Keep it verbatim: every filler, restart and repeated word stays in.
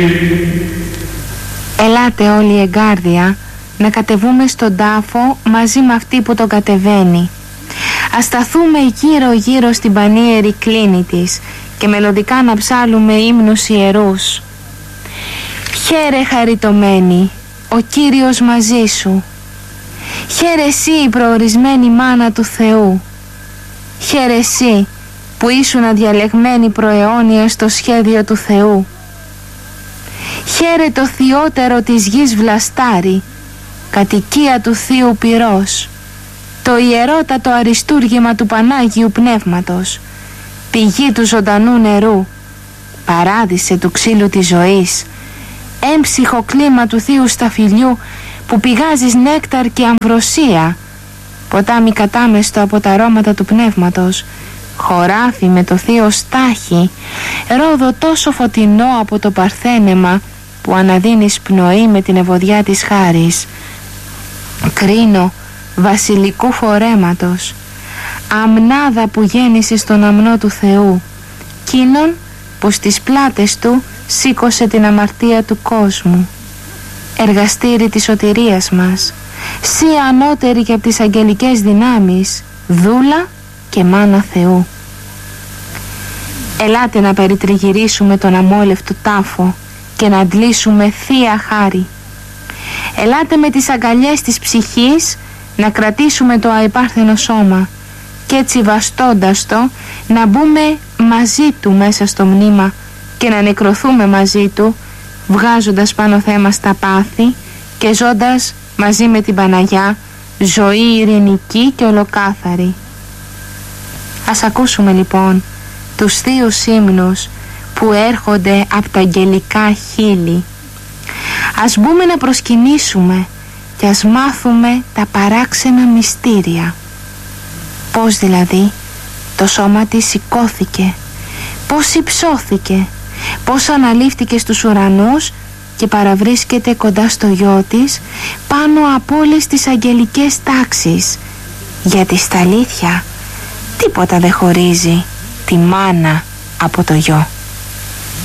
Ελάτε όλοι εγκάρδια να κατεβούμε στον τάφο μαζί με αυτή που τον κατεβαίνει. Ας σταθούμε γύρω γύρω στην πανίερη κλίνη της και μελωδικά να ψάλουμε ύμνους ιερούς. Χαίρε χαριτωμένη, ο Κύριος μαζί σου. Χαίρε εσύ η προορισμένη μάνα του Θεού. Χαίρε εσύ που ήσουν αδιαλεγμένη προαιώνια στο σχέδιο του Θεού. Χαίρε το θειότερο της γης βλαστάρι, κατοικία του Θείου Πυρός, το ιερότατο αριστούργημα του Πανάγιου Πνεύματος, πηγή του ζωντανού νερού, παράδεισε του ξύλου της ζωής, έμψυχο κλίμα του Θείου Σταφυλιού που πηγάζεις νέκταρ και αμβροσία, ποτάμι κατάμεστο από τα αρώματα του Πνεύματος, χωράφι με το θείο στάχι, ρόδο τόσο φωτεινό από το παρθένεμα που αναδίνεις πνοή με την ευωδιά της χάρης, κρίνο βασιλικού φορέματος, αμνάδα που γέννησε στον αμνό του Θεού, κείνον που στις πλάτες του σήκωσε την αμαρτία του κόσμου, εργαστήρι της σωτηρίας μας, σύ ανώτερη και από τις αγγελικές δυνάμεις, δούλα και μάνα Θεού. Ελάτε να περιτριγυρίσουμε τον αμόλευτο τάφο και να αντλήσουμε θεία χάρη. Ελάτε με τις αγκαλιές της ψυχής να κρατήσουμε το αϊπάρθενο σώμα και έτσι βαστώντας το να μπούμε μαζί του μέσα στο μνήμα και να νεκρωθούμε μαζί του, βγάζοντας πάνω θέμα στα πάθη και ζώντας μαζί με την Παναγιά ζωή ειρηνική και ολοκάθαρη. Ας ακούσουμε λοιπόν τους θείους ύμνους που έρχονται από τα αγγελικά χείλη. Ας μπούμε να προσκυνήσουμε και ας μάθουμε τα παράξενα μυστήρια. Πώς δηλαδή το σώμα της σηκώθηκε, πώς υψώθηκε, πώς αναλήφθηκε στους ουρανούς και παραβρίσκεται κοντά στο γιο της πάνω από όλες τις αγγελικές τάξεις, γιατί στα αλήθεια τίποτα δεν χωρίζει τη μάνα από το γιο.